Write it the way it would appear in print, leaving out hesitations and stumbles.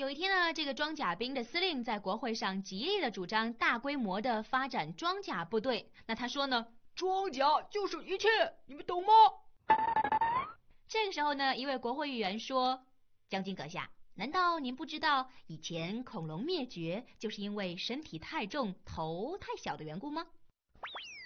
有一天呢，这个装甲兵的司令在国会上极力的主张大规模的发展装甲部队。那他说呢， 装甲就是一切，你们懂吗？ 这个时候呢，一位国会议员说，将军阁下，难道您不知道以前恐龙灭绝就是因为身体太重头太小的缘故吗？